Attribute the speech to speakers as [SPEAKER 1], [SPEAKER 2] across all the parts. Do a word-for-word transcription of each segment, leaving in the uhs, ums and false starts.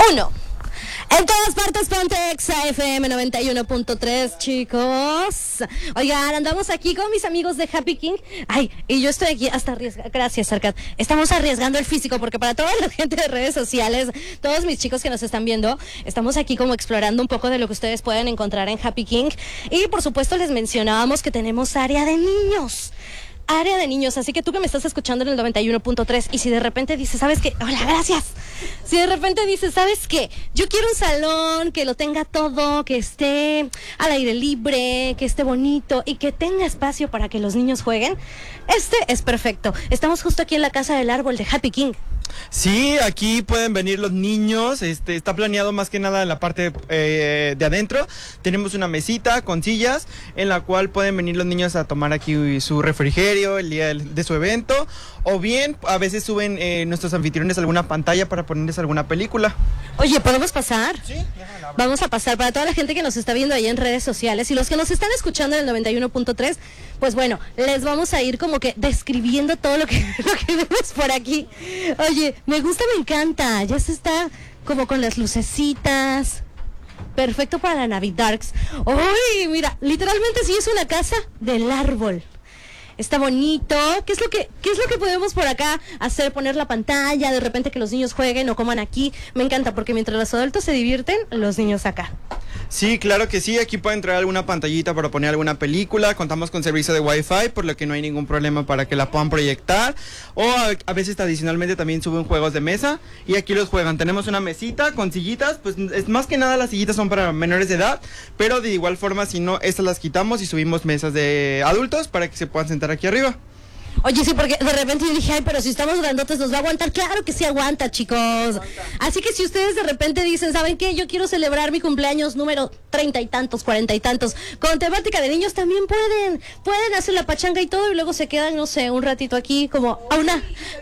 [SPEAKER 1] uno. En todas partes, ponte Exa F M noventa y uno punto tres, chicos. Oigan, andamos aquí con mis amigos de Happy King. Ay, y yo estoy aquí hasta arriesgando. Gracias, Arcad. Estamos arriesgando el físico porque para toda la gente de redes sociales, todos mis chicos que nos están viendo, estamos aquí como explorando un poco de lo que ustedes pueden encontrar en Happy King. Y por supuesto les mencionábamos que tenemos área de niños. Área de niños, así que tú que me estás escuchando en el noventa y uno punto tres y si de repente dices, ¿sabes qué? Hola, gracias. Si de repente dices, ¿sabes qué? Yo quiero un salón que lo tenga todo, que esté al aire libre, que esté bonito y que tenga espacio para que los niños jueguen. Este es perfecto. Estamos justo aquí en la Casa del Árbol de Happy King.
[SPEAKER 2] Sí, aquí pueden venir los niños, este está planeado más que nada en la parte eh, de adentro. Tenemos una mesita con sillas en la cual pueden venir los niños a tomar aquí su refrigerio el día de su evento, o bien a veces suben eh, nuestros anfitriones alguna pantalla para ponerles alguna película.
[SPEAKER 1] Oye, ¿podemos pasar?
[SPEAKER 2] Sí,
[SPEAKER 1] vamos a pasar para toda la gente que nos está viendo ahí en redes sociales y los que nos están escuchando en el noventa y uno punto tres, pues bueno, les vamos a ir como que describiendo todo lo que, lo que vemos por aquí. Oye, me gusta, me encanta, ya se está como con las lucecitas, perfecto para la Navidarks. Uy, mira, literalmente sí es una casa del árbol. Está bonito. ¿Qué es lo que qué es lo que podemos por acá hacer? Poner la pantalla, de repente que los niños jueguen o coman aquí. Me encanta porque mientras los adultos se divierten, los niños acá.
[SPEAKER 2] Sí, claro que sí, aquí pueden traer alguna pantallita para poner alguna película, contamos con servicio de Wi-Fi, por lo que no hay ningún problema para que la puedan proyectar, o a, a veces adicionalmente también suben juegos de mesa, y aquí los juegan. Tenemos una mesita con sillitas, pues es más que nada las sillitas son para menores de edad, pero de igual forma si no, estas las quitamos y subimos mesas de adultos para que se puedan sentar aquí arriba.
[SPEAKER 1] Oye, sí, porque de repente yo dije, ay, pero si estamos grandotes, ¿nos va a aguantar? Claro que sí aguanta, chicos. Aguanta. Así que si ustedes de repente dicen, ¿saben qué? Yo quiero celebrar mi cumpleaños número treinta y tantos, cuarenta y tantos, con temática de niños, también pueden. Pueden hacer la pachanga y todo, y luego se quedan, no sé, un ratito aquí, como a una...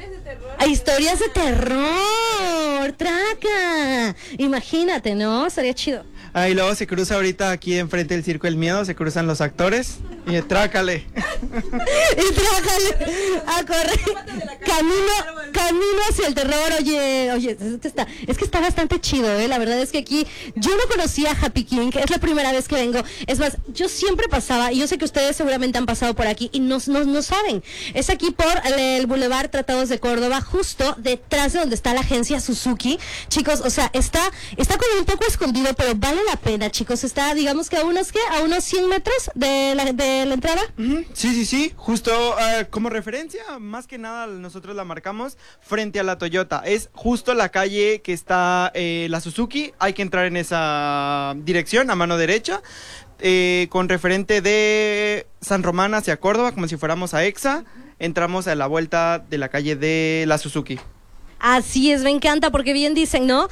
[SPEAKER 1] A historias de terror, traca. Imagínate, ¿no? Estaría chido.
[SPEAKER 2] Ah, y luego se cruza ahorita aquí enfrente del Circo del Miedo, se cruzan los actores y trácale.
[SPEAKER 1] Y trácale a correr. Camino, camino hacia el terror. Oye, oye, es que está, es que está bastante chido, ¿eh? La verdad es que aquí yo no conocía a Happy King, es la primera vez que vengo. Es más, yo siempre pasaba, y yo sé que ustedes seguramente han pasado por aquí y no, no, no saben. Es aquí por el, el Boulevard Tratados de Córdoba, justo detrás de donde está la agencia Suzuki. Chicos, o sea, está, está como un poco escondido, pero vale la pena, chicos. Está, digamos que a unos, ¿qué? A unos cien metros de la, de la entrada.
[SPEAKER 2] Uh-huh. Sí, sí, sí. Justo uh, como referencia, más que nada nosotros la marcamos frente a la Toyota. Es justo la calle que está eh, la Suzuki. Hay que entrar en esa dirección, a mano derecha. Eh, con referente de San Román hacia Córdoba, como si fuéramos a Exa. Entramos a la vuelta de la calle de la Suzuki.
[SPEAKER 1] Así es, me encanta porque bien dicen, ¿no?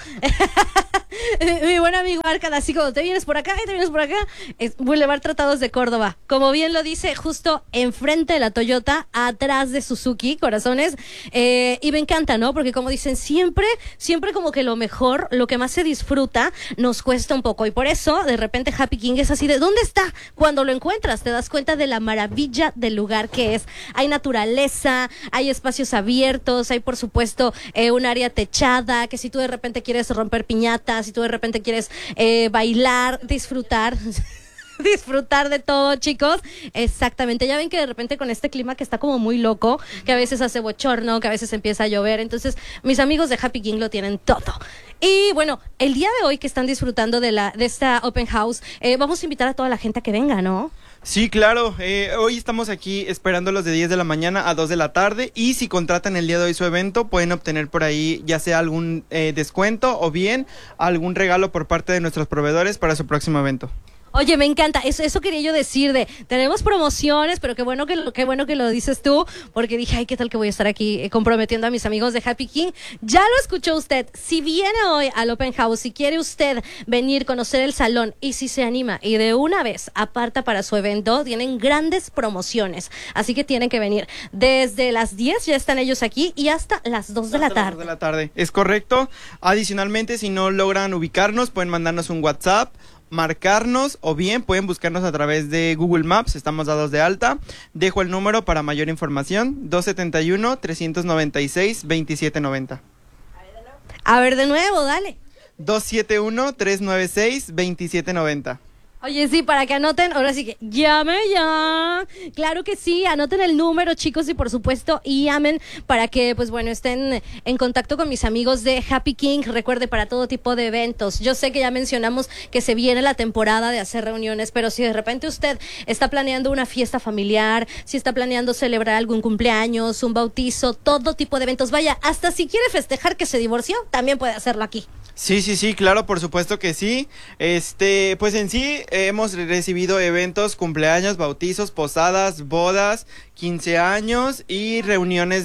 [SPEAKER 1] Mi buen amigo Arcad, así como te vienes por acá y te vienes por acá, es Boulevard Tratados de Córdoba. Como bien lo dice, justo enfrente de la Toyota, atrás de Suzuki, corazones. Eh, y me encanta, ¿no? Porque como dicen, siempre, siempre como que lo mejor, lo que más se disfruta, nos cuesta un poco. Y por eso, de repente, Happy King es así de, ¿dónde está? Cuando lo encuentras, te das cuenta de la maravilla del lugar que es. Hay naturaleza, hay espacios abiertos, hay, por supuesto, eh, un área techada, que si tú de repente quieres romper piñatas, si tú de repente quieres eh, bailar, disfrutar, disfrutar de todo, chicos. Exactamente, ya ven que de repente con este clima que está como muy loco, que a veces hace bochorno, que a veces empieza a llover, entonces mis amigos de Happy King lo tienen todo. Y bueno, el día de hoy que están disfrutando de la de esta open house, eh, vamos a invitar a toda la gente a que venga, ¿no?
[SPEAKER 2] Sí, claro, eh, hoy estamos aquí esperándolos de diez de la mañana a dos de la tarde, y si contratan el día de hoy su evento pueden obtener por ahí ya sea algún eh, descuento o bien algún regalo por parte de nuestros proveedores para su próximo evento.
[SPEAKER 1] Oye, me encanta, eso, eso quería yo decir de, tenemos promociones, pero qué bueno que lo, qué bueno que lo dices tú, porque dije, ay, qué tal que voy a estar aquí eh, comprometiendo a mis amigos de Happy King. Ya lo escuchó usted, si viene hoy al Open House, si quiere usted venir, conocer el salón, y si se anima y de una vez aparta para su evento, tienen grandes promociones, así que tienen que venir. Desde las diez ya están ellos aquí y hasta las dos de la tarde.
[SPEAKER 2] dos de la tarde, es correcto. Adicionalmente, si no logran ubicarnos, pueden mandarnos un WhatsApp, marcarnos, o bien pueden buscarnos a través de Google Maps, estamos dados de alta. Dejo el número para mayor información, dos siete uno, tres nueve seis, dos siete nueve cero.
[SPEAKER 1] A ver de nuevo, dale.
[SPEAKER 2] dos siete uno, tres nueve seis, dos siete nueve cero.
[SPEAKER 1] Oye, sí, para que anoten, ahora sí que llame ya. Claro que sí, anoten el número, chicos, y por supuesto llamen para que, pues bueno, estén en contacto con mis amigos de Happy King. Recuerde, para todo tipo de eventos. Yo sé que ya mencionamos que se viene la temporada de hacer reuniones, pero si de repente usted está planeando una fiesta familiar, si está planeando celebrar algún cumpleaños, un bautizo, todo tipo de eventos, vaya, hasta si quiere festejar que se divorció, también puede hacerlo aquí.
[SPEAKER 2] Sí, sí, sí, claro, por supuesto que sí. Este, pues en sí eh, hemos recibido eventos, cumpleaños, bautizos, posadas, bodas, quince años y reuniones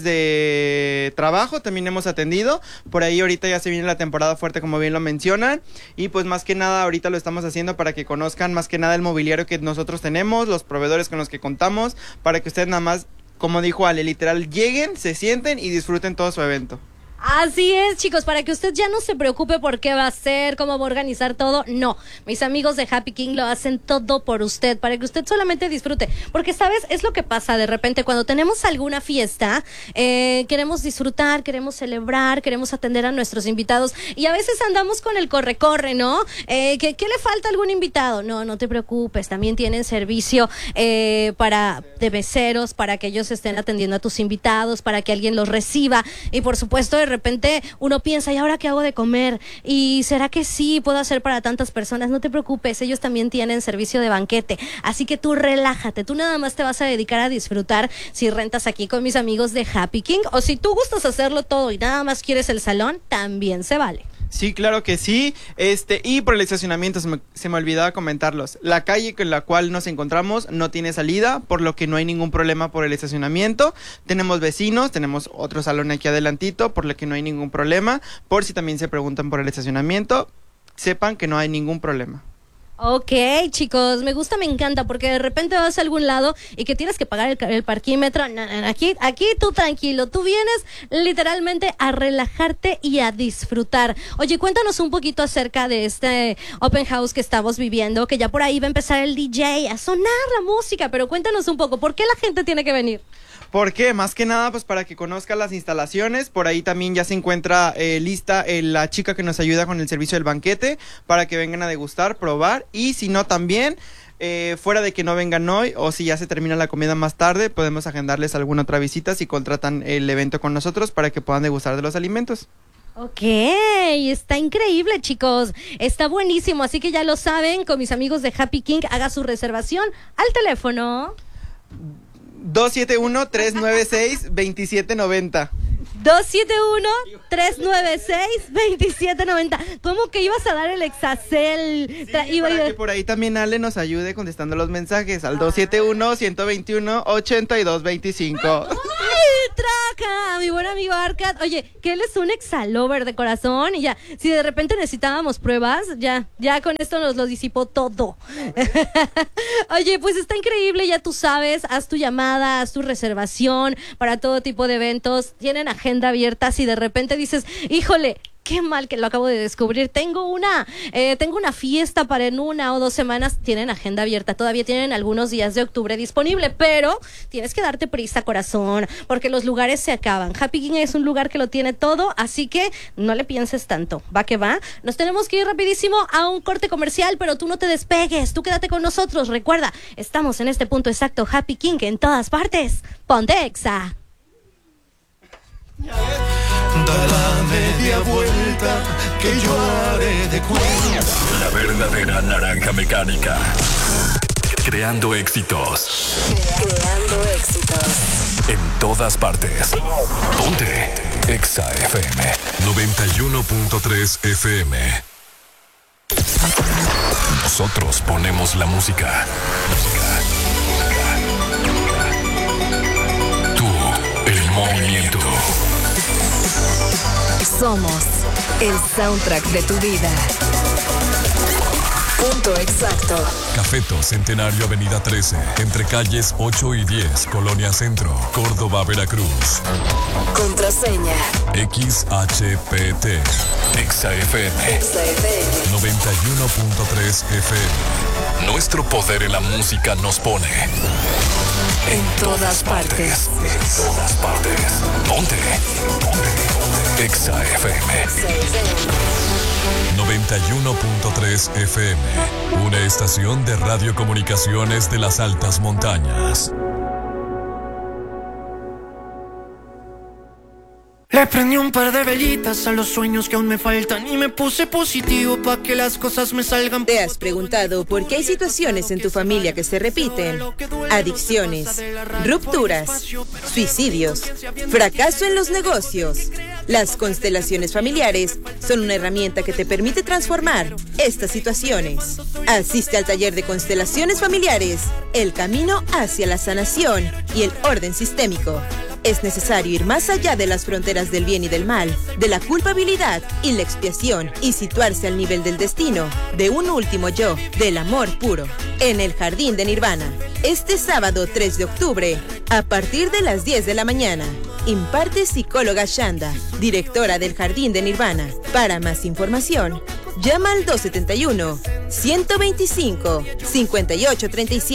[SPEAKER 2] de trabajo también hemos atendido. Por ahí ahorita ya se viene la temporada fuerte, como bien lo mencionan, y pues más que nada ahorita lo estamos haciendo para que conozcan más que nada el mobiliario que nosotros tenemos, los proveedores con los que contamos, para que ustedes nada más, como dijo Ale, literal, lleguen, se sienten y disfruten todo su evento.
[SPEAKER 1] Así es, chicos, para que usted ya no se preocupe por qué va a hacer, cómo va a organizar todo. No, mis amigos de Happy King lo hacen todo por usted, para que usted solamente disfrute. Porque, ¿sabes? Es lo que pasa de repente cuando tenemos alguna fiesta, eh, queremos disfrutar, queremos celebrar, queremos atender a nuestros invitados y a veces andamos con el corre-corre, ¿no? Eh, ¿qué, ¿Qué le falta a algún invitado? No, no te preocupes, también tienen servicio eh, para de meseros, para que ellos estén atendiendo a tus invitados, para que alguien los reciba y, por supuesto, de repente uno piensa, ¿y ahora qué hago de comer? ¿Y será que sí puedo hacer para tantas personas? No te preocupes, ellos también tienen servicio de banquete, así que tú relájate, tú nada más te vas a dedicar a disfrutar si rentas aquí con mis amigos de Happy King, o si tú gustas hacerlo todo y nada más quieres el salón, también se vale.
[SPEAKER 2] Sí, claro que sí. Este, y por el estacionamiento, se me, se me olvidaba comentarlos. La calle con la cual nos encontramos no tiene salida, por lo que no hay ningún problema por el estacionamiento. Tenemos vecinos, tenemos otro salón aquí adelantito, por lo que no hay ningún problema. Por si también se preguntan por el estacionamiento, sepan que no hay ningún problema.
[SPEAKER 1] Ok, chicos, me gusta, me encanta, porque de repente vas a algún lado y que tienes que pagar el, el parquímetro. No, no, no, aquí, aquí tú tranquilo, tú vienes literalmente a relajarte y a disfrutar. Oye, cuéntanos un poquito acerca de este open house que estamos viviendo, que ya por ahí va a empezar el D J a sonar la música, pero cuéntanos un poco, ¿por qué la gente tiene que venir?
[SPEAKER 2] ¿Por qué? Más que nada, pues para que conozcan las instalaciones. Por ahí también ya se encuentra eh, lista eh, la chica que nos ayuda con el servicio del banquete, para que vengan a degustar, probar, y si no también, eh, fuera de que no vengan hoy, o si ya se termina la comida más tarde, podemos agendarles alguna otra visita si contratan el evento con nosotros, para que puedan degustar de los alimentos.
[SPEAKER 1] Ok, está increíble, chicos, está buenísimo, así que ya lo saben, con mis amigos de Happy King, haga su reservación al teléfono
[SPEAKER 2] dos siete uno, tres nueve seis, dos siete nueve cero.
[SPEAKER 1] dos siete uno, tres nueve seis, dos siete nueve cero. ¿Cómo que ibas a dar el Exacel?
[SPEAKER 2] Sí, para iba que por ahí también Ale nos ayude contestando los mensajes al dos siete uno, uno dos uno, ocho dos dos cinco.
[SPEAKER 1] ¡Ay, traca! Mi buen amigo Arcad. Oye, que él es un exalover de corazón y ya, si de repente necesitábamos pruebas, ya, ya con esto nos lo disipó todo. Oye, pues está increíble, ya tú sabes, haz tu llamada, haz tu reservación para todo tipo de eventos, tienen agenda abierta. Si de repente dices, híjole, qué mal que lo acabo de descubrir, tengo una eh, tengo una fiesta para en una o dos semanas, tienen agenda abierta, todavía tienen algunos días de octubre disponible, pero tienes que darte prisa, corazón, porque los lugares se acaban. Happy King es un lugar que lo tiene todo, así que no le pienses tanto, va que va. Nos tenemos que ir rapidísimo a un corte comercial, pero tú no te despegues, tú quédate con nosotros. Recuerda, estamos en este punto exacto, Happy King en todas partes. Ponte Exa.
[SPEAKER 3] Da la media vuelta que yo haré de cuenta.
[SPEAKER 4] La verdadera naranja mecánica. Creando éxitos.
[SPEAKER 5] Creando éxitos.
[SPEAKER 4] En todas partes. Ponte Exa F M. noventa y uno punto tres F M. Nosotros ponemos la música. Tú, el movimiento.
[SPEAKER 5] Somos el soundtrack de tu vida. Punto exacto.
[SPEAKER 4] Cafeto Centenario Avenida trece, entre calles ocho y diez, Colonia Centro, Córdoba, Veracruz.
[SPEAKER 5] Contraseña
[SPEAKER 4] X H P T. Exa F M.
[SPEAKER 5] Exa F M.
[SPEAKER 4] noventa y uno punto tres F M. Nuestro poder en la música nos pone
[SPEAKER 5] en todas partes.
[SPEAKER 4] En todas partes. Ponte. Ponte. Exa F M.
[SPEAKER 5] Exa F M.
[SPEAKER 4] noventa y uno punto tres F M, una estación de radiocomunicaciones de las altas montañas.
[SPEAKER 3] Le prendí un par de velitas a los sueños que aún me faltan y me puse positivo para que las cosas me salgan.
[SPEAKER 6] ¿Te has preguntado por qué hay situaciones en tu familia que se repiten? Adicciones, rupturas, suicidios, fracaso en los negocios. Las constelaciones familiares son una herramienta que te permite transformar estas situaciones. Asiste al taller de constelaciones familiares, el camino hacia la sanación y el orden sistémico. Es necesario ir más allá de las fronteras del bien y del mal, de la culpabilidad y la expiación, y situarse al nivel del destino, de un último yo, del amor puro. En el Jardín de Nirvana, este sábado tres de octubre, a partir de las diez de la mañana. Imparte psicóloga Shanda, directora del Jardín de Nirvana. Para más información, llama al dos setenta y uno, ciento veinticinco, cincuenta y ocho treinta y siete.